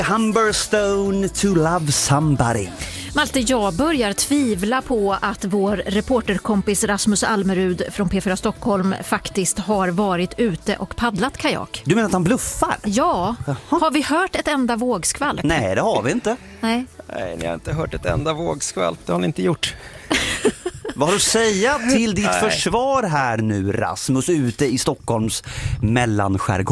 Humberstone to love somebody. Malte, jag börjar tvivla på att vår reporterkompis Rasmus Almerud från P4 Stockholm faktiskt har varit ute och paddlat kajak. Du menar att han bluffar? Ja. Har vi hört ett enda vågskvalp? Nej, det har vi inte. Nej, ni har inte hört ett enda vågskvalp. Det har ni inte gjort. Vad har du att säga till ditt försvar här nu, Rasmus, ute i Stockholms mellanskärgård?